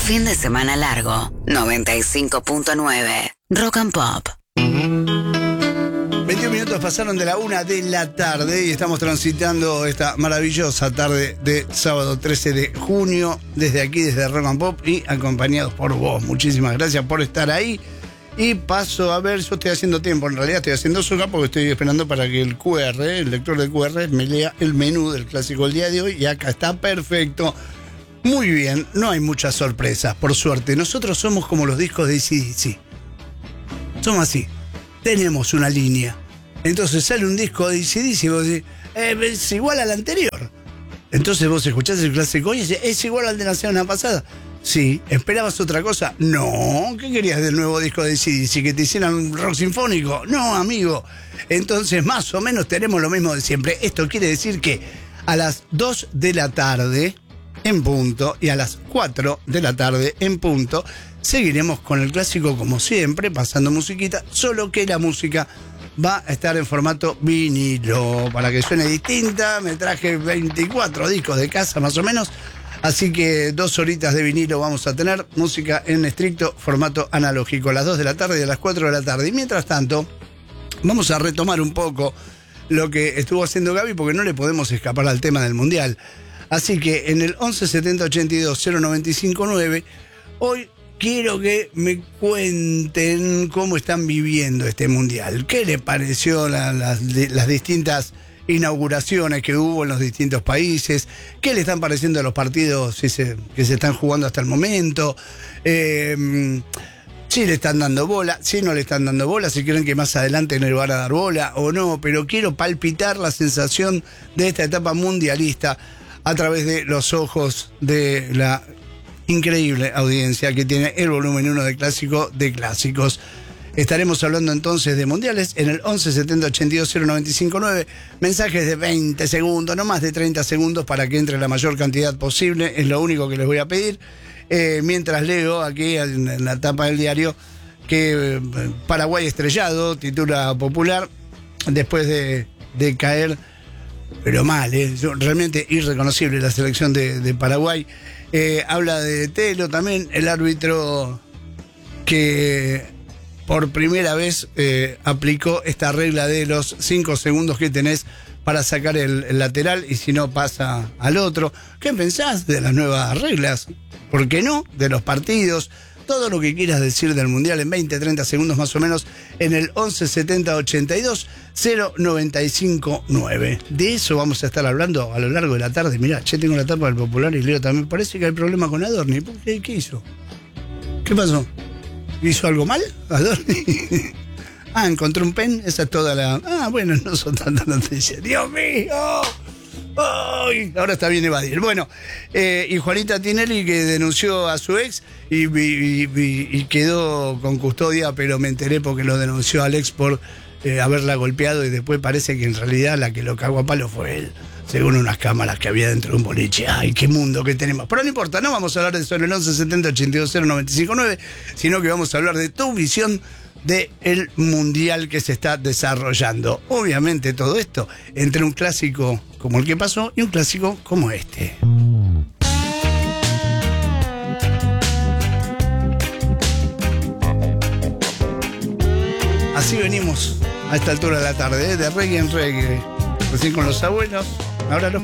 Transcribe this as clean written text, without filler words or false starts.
fin de semana largo. 95.9 Rock and Pop. 21 minutos pasaron de la 1 de la tarde y estamos transitando esta maravillosa tarde de sábado 13 de junio desde aquí, desde Rock and Pop y acompañados por vos. Muchísimas gracias por estar ahí. Y paso a ver, yo estoy haciendo tiempo, en realidad estoy haciendo sola porque estoy esperando para que el QR, el lector de QR, me lea el menú del clásico del día de hoy y acá está perfecto. Muy bien, no hay muchas sorpresas, por suerte. Nosotros somos como los discos de AC/DC. Somos así. Tenemos una línea. Entonces sale un disco de AC/DC y vos decís, es igual al anterior. Entonces vos escuchás el clásico y dices, es igual al de la semana pasada. Sí, ¿esperabas otra cosa? No, ¿qué querías del nuevo disco de AC/DC? ¿Que te hicieran un rock sinfónico? No, amigo. Entonces más o menos tenemos lo mismo de siempre. Esto quiere decir que a las 2 de la tarde en punto y a las 4 de la tarde en punto seguiremos con el clásico como siempre, pasando musiquita, solo que la música va a estar en formato vinilo, para que suene distinta. Me traje 24 discos de casa más o menos, así que 2 horitas de vinilo vamos a tener, música en estricto formato analógico, a las 2 de la tarde y a las 4 de la tarde. Y mientras tanto, vamos a retomar un poco lo que estuvo haciendo Gaby, porque no le podemos escapar al tema del Mundial. Así que en el 11 70 82 095 9, hoy quiero que me cuenten cómo están viviendo este Mundial. ¿Qué les pareció las distintas inauguraciones que hubo en los distintos países? ¿Qué le están pareciendo los partidos que se están jugando hasta el momento? Si le están dando bola, si no le están dando bola, si creen que más adelante no le van a dar bola o no. Pero quiero palpitar la sensación de esta etapa mundialista a través de los ojos de la increíble audiencia que tiene el volumen 1 de Clásico de Clásicos. Estaremos hablando entonces de mundiales en el 11 70 82 095 9. Mensajes de 20 segundos, no más de 30 segundos, para que entre la mayor cantidad posible. Es lo único que les voy a pedir. Mientras leo aquí en la tapa del diario que Paraguay estrellado, titula Popular, después de caer, pero mal, realmente irreconocible la selección de Paraguay. Habla de Telo también, el árbitro que por primera vez aplicó esta regla de los 5 segundos que tenés para sacar el lateral y si no pasa al otro. ¿Qué pensás de las nuevas reglas? ¿Por qué no? De los partidos. Todo lo que quieras decir del Mundial en 20, 30 segundos más o menos en el 11 70 82 095 9. De eso vamos a estar hablando a lo largo de la tarde. Mirá, tengo la tapa del Popular y leo también. Parece que hay problema con Adorni. ¿Qué hizo? ¿Qué pasó? ¿Hizo algo mal Adorni? Encontró un pen. Esa es toda la... bueno, no son tantas noticias. ¡Dios mío! ¡Ay! Ahora está bien evadir. Bueno, y Juanita Tinelli, que denunció a su ex y quedó con custodia, pero me enteré porque lo denunció al ex por haberla golpeado y después parece que en realidad la que lo cagó a palo fue él, según unas cámaras que había dentro de un boliche. ¡Ay, qué mundo que tenemos! Pero no importa, no vamos a hablar de eso en el 11 70 82 095 9, sino que vamos a hablar de tu visión del mundial que se está desarrollando. Obviamente todo esto entre un clásico como el que pasó y un clásico como este. Así venimos a esta altura de la tarde, de reggae en reggae. Recién con los abuelos, ahora los